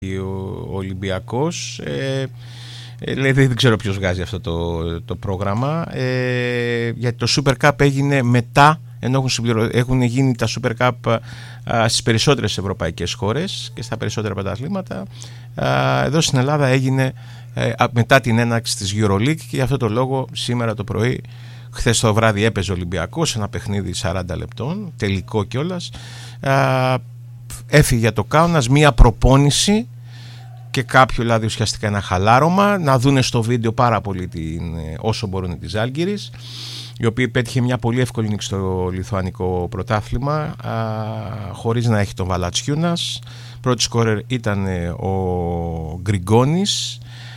ο Ολυμπιακός. Δηλαδή δεν ξέρω ποιος βγάζει αυτό το πρόγραμμα, γιατί το Super Cup έγινε μετά, ενώ έχουν γίνει τα Super Cup στις περισσότερες ευρωπαϊκές χώρες και στα περισσότερα πρωταθλήματα. Εδώ στην Ελλάδα έγινε μετά την έναρξη της EuroLeague, και για αυτό το λόγο σήμερα το πρωί, χθες το βράδυ, έπαιζε ο Ολυμπιακός ένα παιχνίδι 40 λεπτών, τελικό κιόλας. Έφυγε για το Κάουνας, μία προπόνηση και κάποιο, δηλαδή ουσιαστικά ένα χαλάρωμα, να δούνε στο βίντεο πάρα πολύ όσο μπορούν τη Ζάλγκιρις, η οποία πέτυχε μια πολύ εύκολη νίκη στο λιθουανικό πρωτάθλημα, χωρίς να έχει τον Valanciunas. Πρώτη σκόρερ ήταν ο Γκριγκόνης,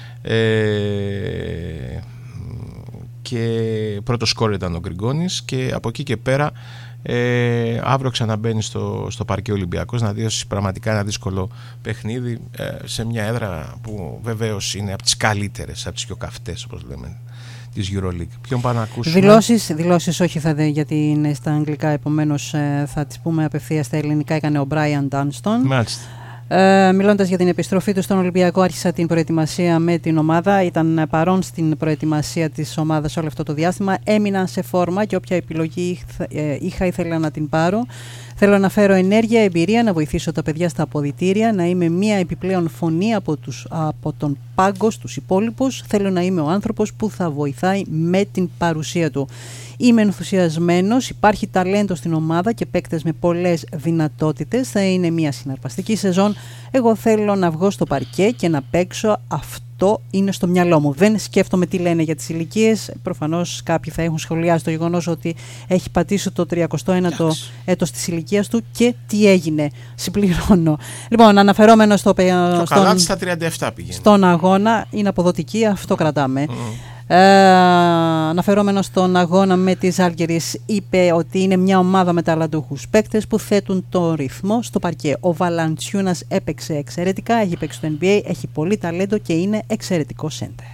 και πρώτο σκόρερ ήταν ο Γκριγκόνης, και από εκεί και πέρα αύριο ξαναμπαίνει στο παρκέ Ολυμπιακός να δώσει πραγματικά ένα δύσκολο παιχνίδι, σε μια έδρα που βεβαίως είναι από τις καλύτερες, από τις πιο καυτές, όπως λέμε, της EuroLeague. Ποιον πάμε να ακούσουμε? Δηλώσεις όχι θα δει, γιατί είναι στα αγγλικά, επομένως θα τις πούμε απευθείας στα ελληνικά. Έκανε ο Brian Dunston. Μάλιστα. Μιλώντας για την επιστροφή του στον Ολυμπιακό, άρχισα την προετοιμασία με την ομάδα. Ήταν παρόν στην προετοιμασία της ομάδας όλο αυτό το διάστημα. Έμεινα σε φόρμα και όποια επιλογή ήθελα να την πάρω. Θέλω να φέρω ενέργεια, εμπειρία, να βοηθήσω τα παιδιά στα αποδυτήρια, να είμαι μία επιπλέον φωνή από τον πάγκο στους υπόλοιπους. Θέλω να είμαι ο άνθρωπος που θα βοηθάει με την παρουσία του. Είμαι ενθουσιασμένος, υπάρχει ταλέντο στην ομάδα και παίκτες με πολλές δυνατότητες. Θα είναι μια συναρπαστική σεζόν. Εγώ θέλω να βγω στο παρκέ και να παίξω. Αυτό είναι στο μυαλό μου. Δεν σκέφτομαι τι λένε για τις ηλικίες. Προφανώς κάποιοι θα έχουν σχολιάσει το γεγονός ότι έχει πατήσει το 31ο έτος της ηλικίας του και τι έγινε. Συμπληρώνω. Λοιπόν, αναφερόμενο στα 37 πήγαινε. Στον αγώνα, είναι αποδοτική, αυτό κρατάμε. Αναφερόμενο στον αγώνα με τη Ζάλγκιρις, είπε ότι είναι μια ομάδα με ταλαντούχους παίκτες που θέτουν το ρυθμό στο παρκέ. Ο Valanciunas έπαιξε εξαιρετικά, έχει παίξει στο NBA, έχει πολύ ταλέντο και είναι εξαιρετικό σέντερ.